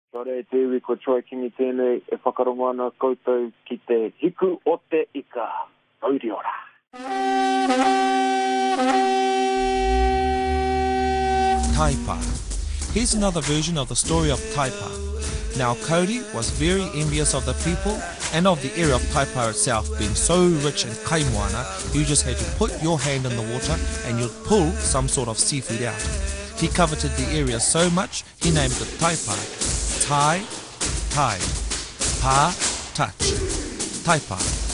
Kia ora te iwi ko Troy Kingi tēnei e whakarongo ana koutou ki te hiku o te ika. Kauri ora. Taipa. Here's another version of the story of Taipa. Now Kauri was very envious of the people and of the area of Taipa itself being so rich in kaimoana. You just had to put your hand in the water and you'd pull some sort of seafood out. He coveted the area so much he named it Taipa. Tai, tide. Pa, touch. Taipa.